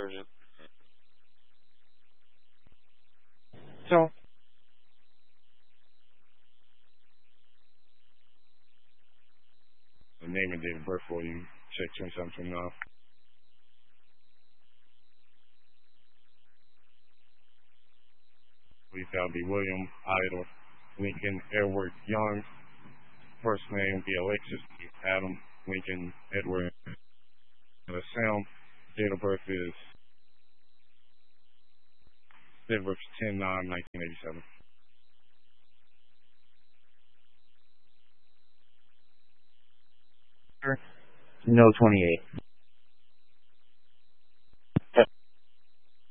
urgent. So, the name and date of birth for you. Check 2729. Please, that'll be William Idle Lincoln Edward Young. First name will be Alexis Adam Lincoln Edward. Sam. Date of birth is 10/9/1987. no 28.